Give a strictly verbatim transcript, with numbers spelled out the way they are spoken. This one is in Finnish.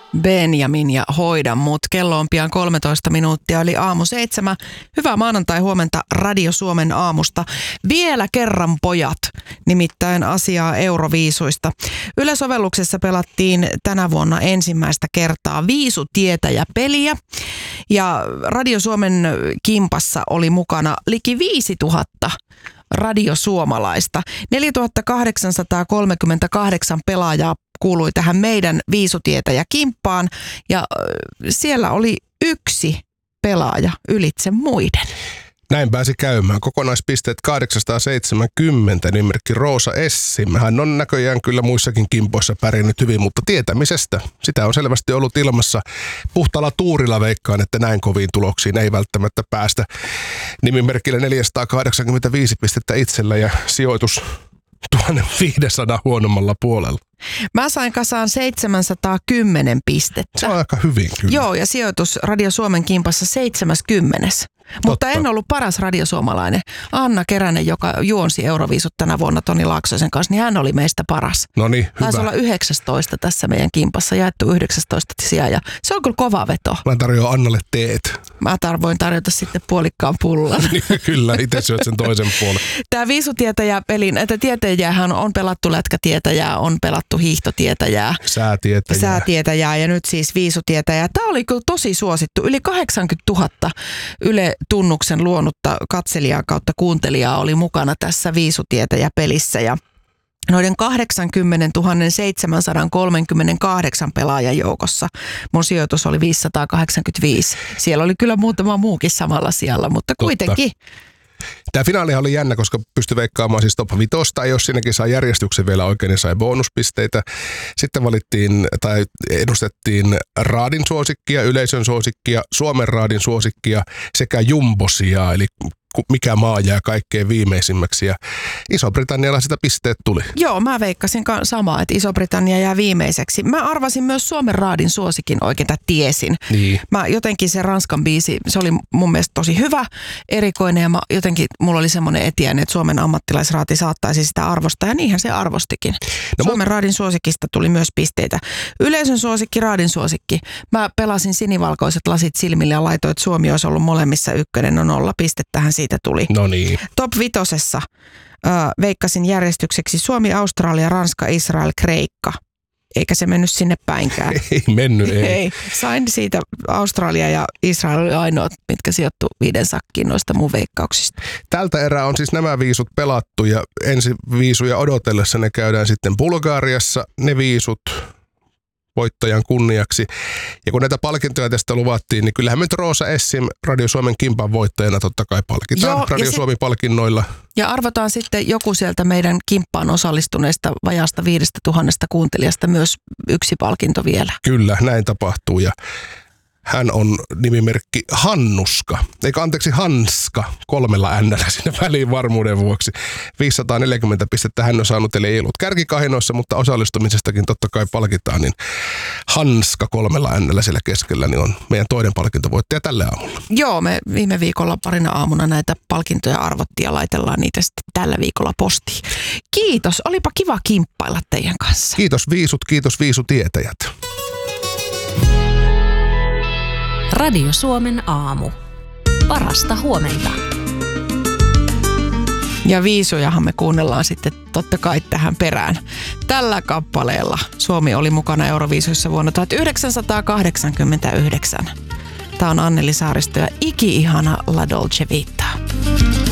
Benjamin ja Hoida mut. Kello on pian kolmetoista minuuttia, eli aamu seitsemän. Hyvää maanantai huomenta Radio Suomen aamusta. Vielä kerran pojat, nimittäin asiaa Euroviisuista. Yle-sovelluksessa pelattiin tänä vuonna ensimmäistä kertaa Viisutietäjä-peliä. Ja Radio Suomen kimpassa oli mukana liki viisituhatta radiosuomalaista. neljätuhattakahdeksansataakolmekymmentäkahdeksan pelaajaa kuului tähän meidän Viisutietäjä-kimppaan ja siellä oli yksi pelaaja ylitse muiden. Näin pääsi käymään. Kokonaispisteet kahdeksansataaseitsemänkymmentä, nimimerkki Roosa Essim. Hän on näköjään kyllä muissakin kimpoissa pärjännyt hyvin, mutta tietämisestä. Sitä on selvästi ollut ilmassa. Puhtaalla tuurilla veikkaan, että näin koviin tuloksiin ei välttämättä päästä. Nimimerkillä neljäsataakahdeksankymmentäviisi pistettä itsellä ja sijoitus tuhatviisisataa huonommalla puolella. Mä sain kasaan seitsemänsataakymmenen pistettä. Se on aika hyvin kyllä. Joo, ja sijoitus Radio Suomen kimpassa seitsemänkymmentä. Mutta en ollut paras radiosuomalainen. Anna Keränen, joka juonsi Euroviisut tänä vuonna Toni Laaksosen kanssa, niin hän oli meistä paras. No niin, hyvä. Taisi olla yhdeksäntoista tässä meidän kimpassa, jaettu yhdeksäntoista sijaan. Ja se on kyllä kova veto. Mä tarjoan Annalle teet. Mä voin tarjota sitten puolikkaan pullan. Kyllä, itse syöt sen toisen puolen. Tämä Viisutietäjä-pelin, että tietäjäähän on pelattu lätkätietäjää, on pelattu hiihtotietäjää. Säätietäjää. Säätietäjää ja nyt siis Viisutietäjää. Tämä oli kyllä tosi suosittu. Yli kahdeksankymmentätuhatta Yle tunnuksen luonutta katselijaa kautta kuuntelijaa oli mukana tässä Viisutietäjä-pelissä ja noiden kahdeksankymmentätuhatta seitsemänsataakolmekymmentäkahdeksan pelaajan joukossa mun sijoitus oli viisisataakahdeksankymmentäviisi. Siellä oli kyllä muutama muukin samalla sijalla, mutta kuitenkin. Totta. Tämä finaalihan oli jännä, koska pystyi veikkaamaan siis top vitosta, jos siinäkin saa järjestyksen vielä oikein, niin sai bonuspisteitä. Sitten valittiin tai edustettiin raadin suosikkia, yleisön suosikkia, Suomen raadin suosikkia sekä jumbosia, eli mikä maa jää kaikkein viimeisimmäksi. Ja Iso-Britannialla sitä pisteet tuli. Joo, mä veikkasin samaa, että Iso-Britannia jää viimeiseksi. Mä arvasin myös Suomen raadin suosikin oikein, tiesin. Niin. Mä jotenkin se Ranskan biisi, se oli mun mielestä tosi hyvä, erikoinen ja mä, jotenkin mulla oli semmoinen etiäinen, että Suomen ammattilaisraati saattaisi sitä arvostaa ja niinhän se arvostikin. No, Suomen mu- raadin suosikista tuli myös pisteitä. Yleisön suosikki, raadin suosikki. Mä pelasin sinivalkoiset lasit silmille ja laitoin, että Suomi olisi ollut molemmissa ykkönen, no nolla pistettähän siitä tuli. No niin. Top vitosessa äh, veikkasin järjestykseksi Suomi, Australia, Ranska, Israel, Kreikka. Eikä se mennyt sinne päinkään. Ei mennyt, ei. ei. Sain siitä Australia ja Israel oli ainoat, mitkä sijoittu viiden sakkiin noista mun veikkauksista. Tältä erää on siis nämä viisut pelattu ja ensi viisuja odotellessa ne käydään sitten Bulgariassa, ne viisut voittajan kunniaksi. Ja kun näitä palkintoja tästä luvattiin, niin kyllähän nyt Roosa Essim Radio Suomen kimpan voittajana totta kai palkitaan. Joo, Radio Suomi-palkinnoilla. Ja arvotaan sitten joku sieltä meidän kimppaan osallistuneista vajaasta viidestä tuhannesta kuuntelijasta myös yksi palkinto vielä. Kyllä, näin tapahtuu ja hän on nimimerkki Hannuska, eikä anteeksi Hanska, kolmella N:llä sinne väliin varmuuden vuoksi. viisisataaneljäkymmentä pistettä hän on saanut, eli ei ollut kärkikahinoissa, mutta osallistumisestakin totta kai palkitaan, niin Hanska kolmella N:llä siellä keskellä niin on meidän toinen palkintovoittaja tälle aamulla. Joo, me viime viikolla parina aamuna näitä palkintoja arvottiin ja laitellaan niitä sitten tällä viikolla postiin. Kiitos, olipa kiva kimppailla teidän kanssa. Kiitos viisut, kiitos viisutietäjät. Radio Suomen aamu. Parasta huomenta. Ja viisujahan me kuunnellaan sitten totta kai tähän perään. Tällä kappaleella Suomi oli mukana Euroviisuissa vuonna tuhatyhdeksänsataakahdeksankymmentäyhdeksän. Tämä on Anneli Saaristo ja iki-ihana La Dolce Vita.